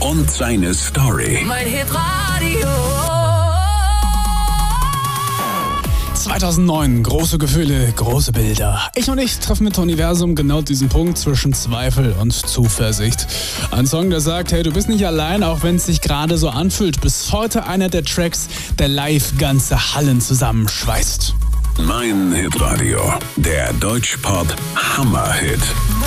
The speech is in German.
und seine Story. Mein Hitradio. 2009, große Gefühle, große Bilder. Ich und ich treffen mit Universum genau diesen Punkt zwischen Zweifel und Zuversicht. Ein Song, der sagt, hey, du bist nicht allein, auch wenn es sich gerade so anfühlt. Bis heute einer der Tracks, der live ganze Hallen zusammenschweißt. Mein Hitradio, der Deutschpop Hammerhit.